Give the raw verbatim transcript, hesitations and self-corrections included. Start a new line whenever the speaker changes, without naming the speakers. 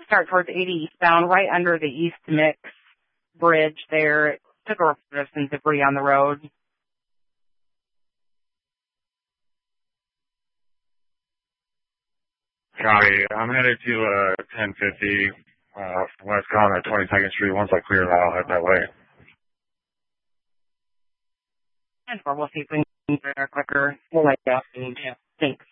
start towards eighty eastbound, right under the East Mix Bridge there. It took a report of some debris on the road.
Copy. I'm headed to uh, ten fifty uh, West Con at twenty-second Street. Once I clear that, I'll head that way.
And we'll see if we can get there quicker. We'll let you know. Yeah. Thanks.